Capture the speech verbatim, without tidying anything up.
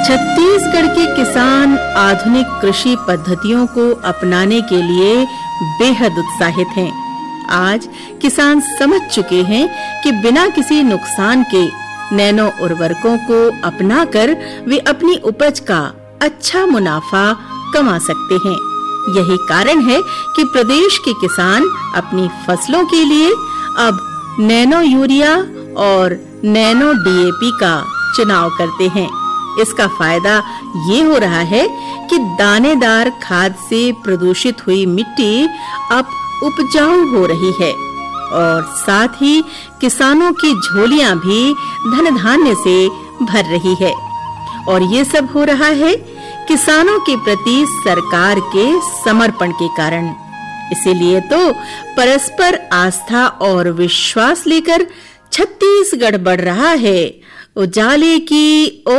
छत्तीसगढ़ के किसान आधुनिक कृषि पद्धतियों को अपनाने के लिए बेहद उत्साहित हैं। आज किसान समझ चुके हैं कि बिना किसी नुकसान के नैनो उर्वरकों को अपनाकर वे अपनी उपज का अच्छा मुनाफा कमा सकते हैं। यही कारण है कि प्रदेश के किसान अपनी फसलों के लिए अब नैनो यूरिया और नैनो डीएपी का चुनाव करते हैं। इसका फायदा ये हो रहा है कि दानेदार खाद से प्रदूषित हुई मिट्टी अब उपजाऊ हो रही है और साथ ही किसानों की झोलियां भी धन धान्य से भर रही है। और ये सब हो रहा है किसानों के प्रति सरकार के समर्पण के कारण। इसीलिए तो परस्पर आस्था और विश्वास लेकर छत्तीसगढ़ बढ़ रहा है उजाले की